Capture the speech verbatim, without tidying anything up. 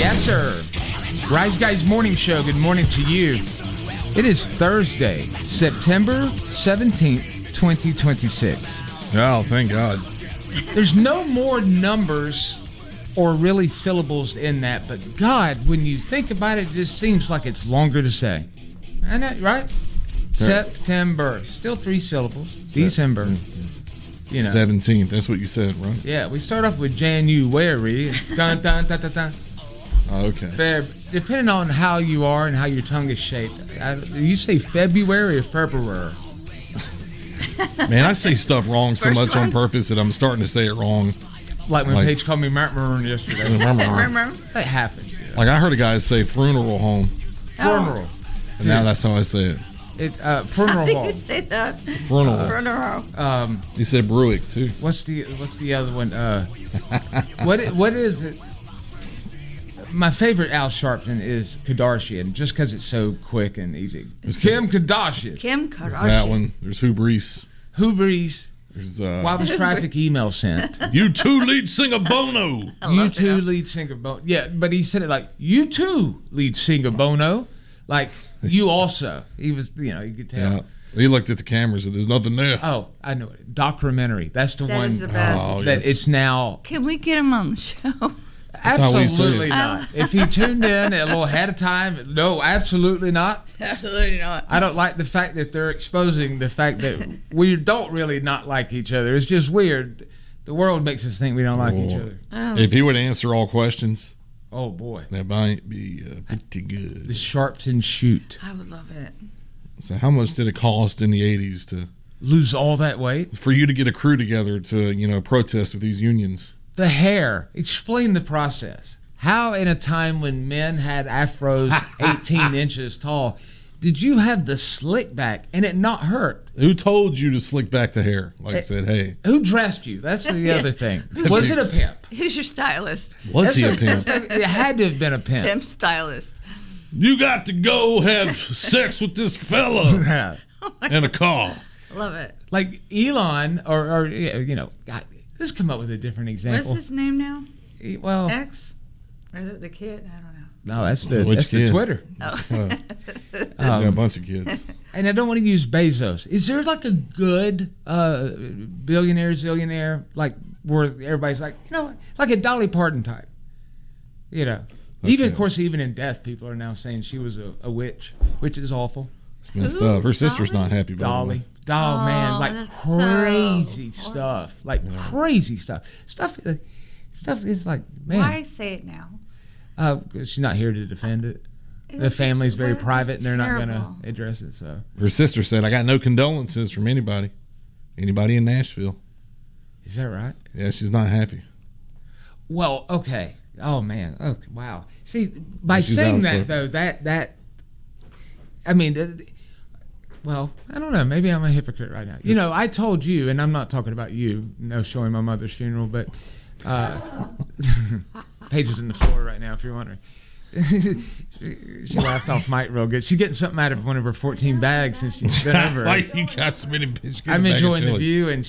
Yes, sir. Rise Guys Morning Show. Good morning to you. It is Thursday, September seventeenth, twenty twenty-six. Oh, thank God. There's no more numbers or really syllables in that, but God, when you think about it, it just seems like it's longer to say. I know, right? September. Still three syllables. December. You know. seventeenth. That's what you said, right? Yeah, we start off with January. Dun, dun, dun, dun, dun. Oh, okay. Feb- depending on how you are and how your tongue is shaped. I, you say February or February? Man, I say stuff wrong so First much one? on purpose that I'm starting to say it wrong. Like when Like- Paige called me Matt Maroon yesterday. That happens. Yeah. Like I heard a guy say funeral home, Funeral. and now that's how I say it. It, uh, How funeral do you home. say that? Funeral. Funeral. Um, He said Bruick too. what's the What's the other one? Uh, what i- What is it? My favorite Al Sharpton is Kardashian, just because it's so quick and easy. It's Kim Kardashian. Kim There's Kardashian. that one. There's Hubris. Hubris. There's uh, Why was traffic email sent? you two lead singer Bono. You too, lead singer Bono. Yeah, but he said it like, you too, lead singer Bono. Like, you also. He was, you know, you could tell. Yeah. He looked at the camera and said, "There's nothing there." Oh, I know it. Documentary. That's the That one is the best. Oh, that yes. it's now. Can we get him on the show? how we say Absolutely it. not. If he tuned in a little ahead of time, no, absolutely not. Absolutely not. I don't like the fact that they're exposing the fact that we don't really not like each other. It's just weird. The world makes us think we don't like each Oh. other. Oh, If he would answer all questions, Oh, boy. that might be uh, pretty good. The Sharpton shoot. I would love it. So, how much did it cost in the eighties to Lose all that weight? for you to get a crew together to you know protest with these unions? The hair. Explain the process. How, in a time when men had afros eighteen inches tall, did you have the slick back and it not hurt? Who told you to slick back the hair? Like I It- said, hey, Who dressed you? That's the other thing. Was it a pimp? Who's your stylist? was That's he a a- pimp? It had to have been a pimp. Pimp stylist. You got to go have sex with this fella in a car. Love it. Like Elon, or, or you know, God, let's come up with a different What's example. his name now? E- Well, X? Or is it the kid? I don't know. no, that's the Which that's kid? the Twitter. Oh. Uh, Um, got a bunch of kids. And I don't want to use Bezos. Is there like a good uh, billionaire, zillionaire, like where everybody's like, you know, like a Dolly Parton type? You know, even Okay. of course, even in death, people are now saying she was a, a witch, which is awful. It's messed Who? up. Her sister's Dolly? not happy about Dolly, it. doll Oh, man, like that's so crazy horrible. stuff, like crazy stuff. Stuff, uh, stuff is like, man, Why say it now? uh, she's not here to defend it. The It's family's just- very well, it's private, just and they're not going terrible. to address it. So, Her sister said, "I got no condolences from anybody, anybody in Nashville." is that right? Yeah, she's not happy. Well, okay. Oh man. Okay. Wow. See, by She's saying that outspoken. though, that that, I mean, uh, well, I don't know. Maybe I'm a hypocrite right now. You know, I told you, and I'm not talking about you. No, showing my mother's funeral, but uh, Paige is in the floor right now. If you're wondering. she, she laughed off mic real good. She's getting something out of one of her fourteen bags since she's been over. Why you got so many bitches? I'm enjoying the view, and